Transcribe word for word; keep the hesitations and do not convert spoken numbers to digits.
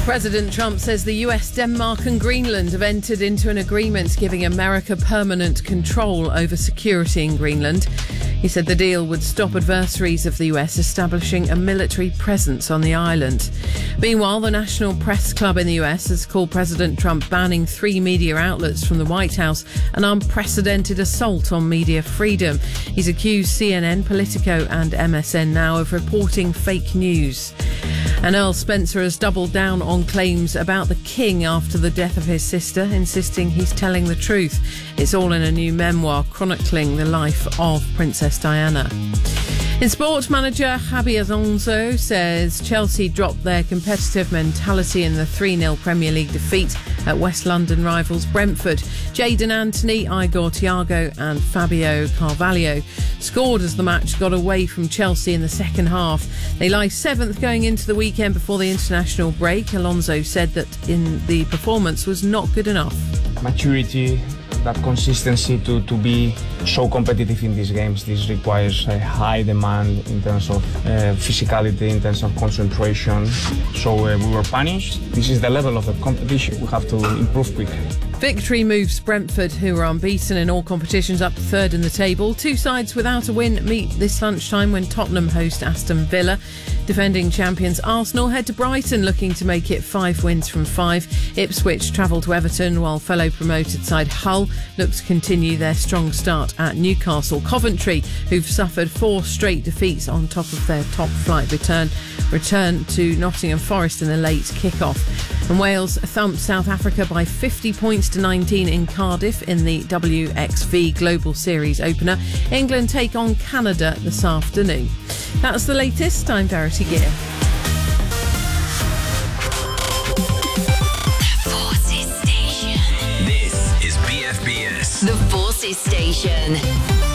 President Trump says the U S, Denmark and Greenland have entered into an agreement giving America permanent control over security in Greenland. He said the deal would stop adversaries of the U S establishing a military presence on the island. Meanwhile, the National Press Club in the U S has called President Trump banning three media outlets from the White House an unprecedented assault on media freedom. He's accused C N N, Politico and M S N Now of reporting fake news. And Earl Spencer has doubled down on claims about the King after the death of his sister, insisting he's telling the truth. It's all in a new memoir chronicling the life of Princess Diana. In sport, manager Xabi Alonso says Chelsea dropped their competitive mentality in the three nil Premier League defeat at West London rivals Brentford. Jadon Anthony, Igor Thiago and Fabio Carvalho scored as the match got away from Chelsea in the second half. They lie seventh going into the weekend before the international break. Alonso said that in the performance was not good enough. Maturity, that consistency to, to be so competitive in these games. This requires a high demand in terms of uh, physicality, in terms of concentration. So uh, we were punished. This is the level of the competition. We have to improve quickly. Victory moves Brentford, who are unbeaten in all competitions, up third in the table. Two sides without a win meet this lunchtime when Tottenham host Aston Villa. Defending champions Arsenal head to Brighton looking to make it five wins from five. Ipswich travel to Everton, while fellow promoted side Hull look to continue their strong start at Newcastle. Coventry, who've suffered four straight defeats on top of their top flight return, return to Nottingham Forest in a late kick-off. And Wales thumped South Africa by fifty points to nineteen in Cardiff in the W X V Global Series opener. England take on Canada this afternoon. That's the latest. I'm Verity Gear. The Forces Station. This is B F B S. The Forces Station.